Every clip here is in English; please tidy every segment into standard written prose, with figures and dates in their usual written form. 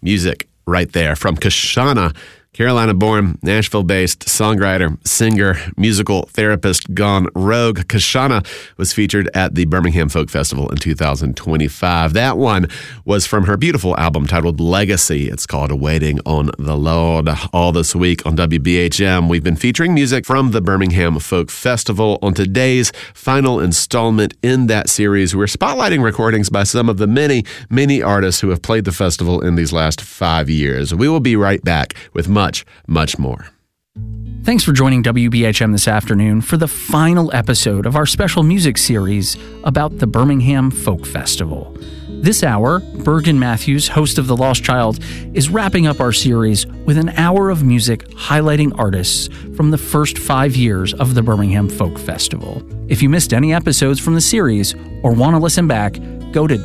music right there from Kashana, Carolina-born, Nashville-based songwriter, singer, musical therapist gone rogue. Kashana was featured at the Birmingham Folk Festival in 2025. That one was from her beautiful album titled Legacy. It's called Waiting on the Lord. All this week on WBHM, we've been featuring music from the Birmingham Folk Festival. On today's final installment in that series, we're spotlighting recordings by some of the many, many artists who have played the festival in these last 5 years. We will be right back with much more. Thanks for joining WBHM this afternoon for the final episode of our special music series about the Birmingham Folk Festival. This hour, Bergen Matthews, host of The Lost Child, is wrapping up our series with an hour of music highlighting artists from the first 5 years of the Birmingham Folk Festival. If you missed any episodes from the series or want to listen back, go to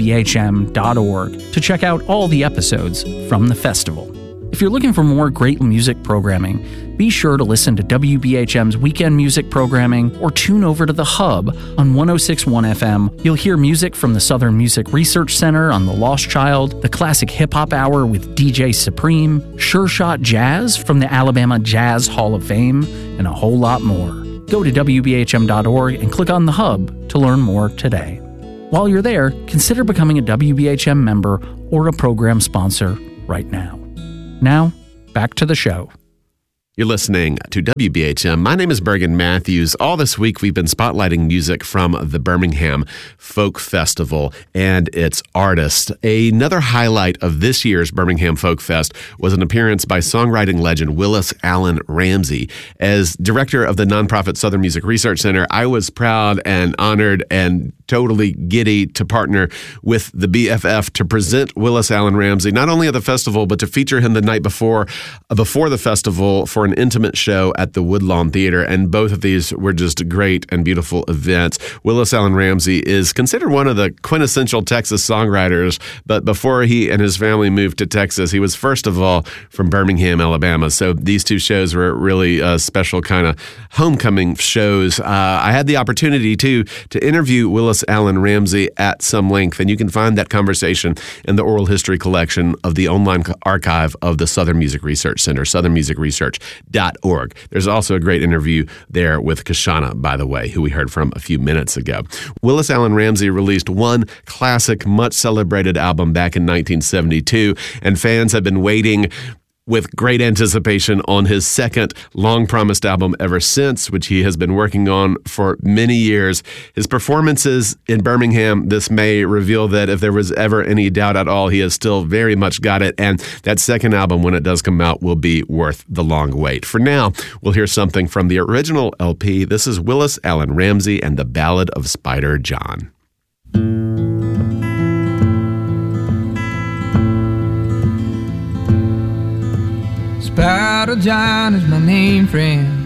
WBHM.org to check out all the episodes from the festival. If you're looking for more great music programming, be sure to listen to WBHM's weekend music programming or tune over to The Hub on 106.1 FM. You'll hear music from the Southern Music Research Center on The Lost Child, the Classic Hip Hop Hour with DJ Supreme, Sure Shot Jazz from the Alabama Jazz Hall of Fame, and a whole lot more. Go to WBHM.org and click on The Hub to learn more today. While you're there, consider becoming a WBHM member or a program sponsor right now. Now, back to the show. You're listening to WBHM. My name is Bergen Matthews. All this week, we've been spotlighting music from the Birmingham Folk Festival and its artists. Another highlight of this year's Birmingham Folk Fest was an appearance by songwriting legend Willis Allen Ramsey. As director of the nonprofit Southern Music Research Center, I was proud and honored and totally giddy to partner with the BFF to present Willis Allen Ramsey, not only at the festival, but to feature him the night before the festival for an intimate show at the Woodlawn Theater. And both of these were just great and beautiful events. Willis Allen Ramsey is considered one of the quintessential Texas songwriters, but before he and his family moved to Texas, he was first of all from Birmingham, Alabama. So these two shows were really special kind of homecoming shows. I had the opportunity to interview Willis Allen Ramsey at some length, and you can find that conversation in the oral history collection of the online archive of the Southern Music Research Center, southernmusicresearch.org. There's also a great interview there with Kashana, by the way, who we heard from a few minutes ago. Willis Allen Ramsey released one classic, much celebrated album back in 1972, and fans have been waiting with great anticipation on his second long-promised album ever since, which he has been working on for many years. His performances in Birmingham this May reveal that if there was ever any doubt at all, he has still very much got it, and that second album, when it does come out, will be worth the long wait. For now, we'll hear something from the original LP. This is Willis Allen Ramsey and the Ballad of Spider John. Spider John is my name, friend.